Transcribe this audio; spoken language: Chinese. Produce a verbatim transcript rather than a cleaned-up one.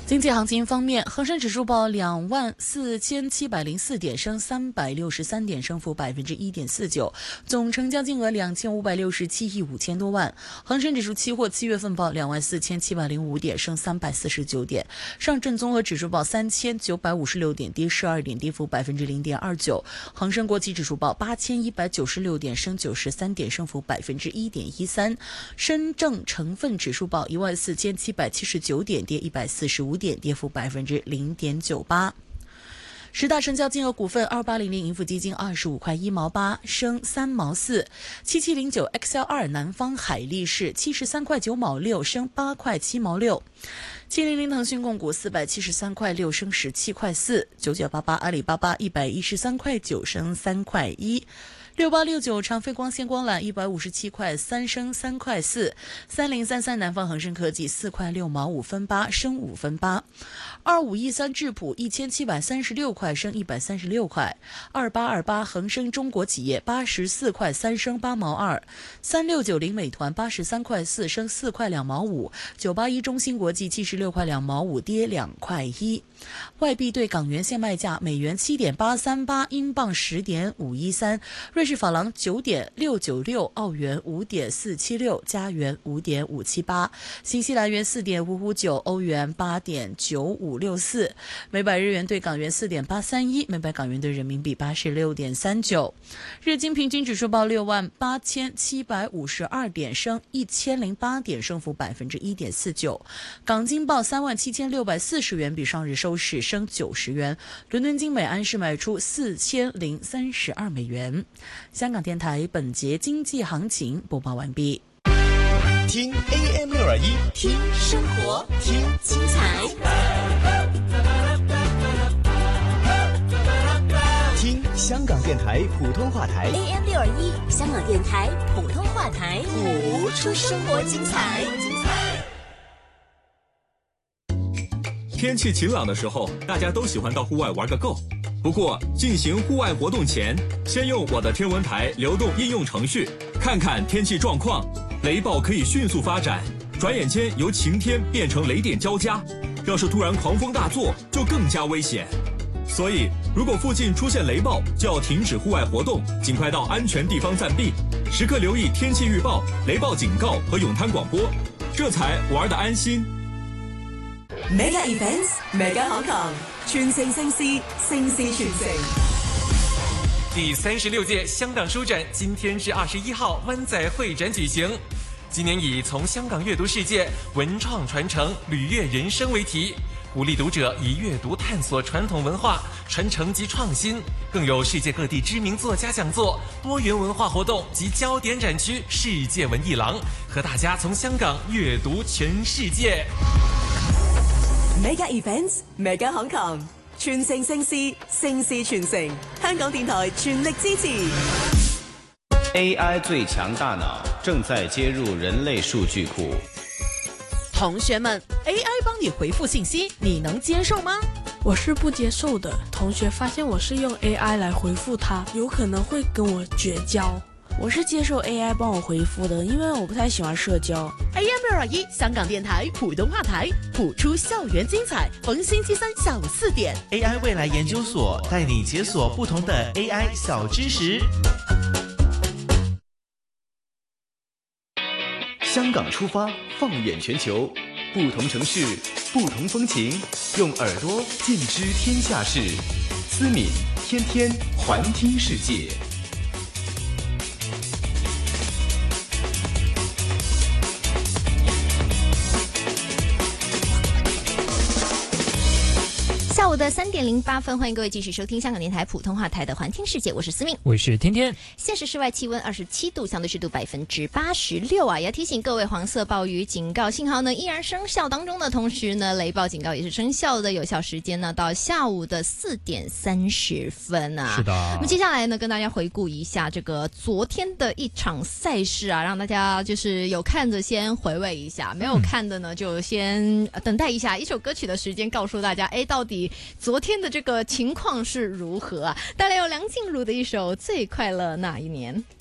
经济行情方面，恒生指数报两万四千七百零四点，升三百六十三点，升幅百分之一点四九，总成交金额两千五百六十七亿五千多万。恒生指数期货七月份报两万四千七百零五点，升三百四十九点。上证综合指数报三千九百五十六点，跌十二点，跌幅百分之零点二九。恒生国际指数报八千一百九十六点，升九十三点，升幅百分之一点一三。深证成分指数报一万四千七百七十九点，跌一百四十五点，跌幅百分之零点九八。十大成交金额股份：二八零零盈富基金二十五块一毛八，升三毛四；七七零九 X L 二南方海力士七十三块九毛六，升八块七毛六；七零零腾讯控股四百七十三块六，升十七块四；九九八八阿里巴巴一百一十三块九，升三块一。六八六九长飞光纤光缆一百五十七块三，升三块四；三零三三南方恒生科技四块六毛五分八，升五分八；二五一三智普一千七百三十六块，升一百三十六块；二八二八恒生中国企业八十四块三，升八毛二；三六九零美团八十三块四，升四块两毛五；九八一中芯国际七十六块两毛五，跌两块一。外币对港元现卖价：美元七点八三八，英镑十点五一三，瑞士法郎九点六九六，澳元五点四七六，加元五点五七八，新西兰元四点五五九，欧元八点九五六四，每百日元对港元四点八三一，每百港元对人民币八十六点三九。日经平均指数报六万八千七百五十二点，升一千零八点，升幅百分之一点四九。港金报三万七千六百四十元，比上日收市升九十元。伦敦金每安士卖出四千零三十二美元。香港电台本节经济行情播报完毕。 听 A M 六二一，听生活，听精彩，听香港电台普通话台 A M 六二一，香港电台普通话台， 谱出生活精彩。 天气晴朗的时候，大家都喜欢到户外玩个够。不过，进行户外活动前，先用我的天文台流动应用程序看看天气状况。雷暴可以迅速发展，转眼间由晴天变成雷电交加。要是突然狂风大作，就更加危险。所以，如果附近出现雷暴，就要停止户外活动，尽快到安全地方暂避，时刻留意天气预报、雷暴警告和泳滩广播，这才玩得安心。 Mega Events Mega Hong Kong， 全城盛事，盛事全城。 第三十六届香港书展今天至二十一号湾仔会展举行。今年以从香港阅读世界、文创传承、履阅人生为题，鼓励读者以阅读探索传统文化、传承及创新，更有世界各地知名作家讲座、多元文化活动及焦点展区世界文艺廊，和大家从香港阅读全世界。 Mega Events Mega Hong Kong， 全城盛事，盛事全城。香港電台全力支持。 A I 最強大腦正在接入人類數據庫。 同學們 ，A I 幫你回復信息，你能接受嗎？ 我是不接受的。同學發現我是用 A I 來回復他，有可能會跟我絕交。 我是接受 A I 幫我回復的，因為我不太喜歡社交。 A M 六二一香港電台普通話台，譜出校園精彩，逢星期三下午四點 ，A I 未來研究所帶你解鎖不同的 A I 小知識。 香港出發，放眼全球，不同城市，不同風情，用耳朵盡知天下事。思敏天天環聽世界。 下午的三点零八分，欢迎各位继续收听香港电台普通话台的环听世界，我是思敏， 我是天天。 现时室外气温二十七度，相对湿度百分之八十六啊！也要提醒各位，黄色暴雨警告信号呢依然生效当中的同时呢，雷暴警告也是生效的，有效时间呢到下午的四点三十分啊。 是的。 那么接下来呢，跟大家回顾一下这个昨天的一场赛事啊，让大家就是有看着先回味一下，没有看的呢、嗯、就先等待一下一首歌曲的时间，告诉大家，哎，到底昨天的这个情况是如何啊？带来有梁静茹的一首《最快乐那一年》。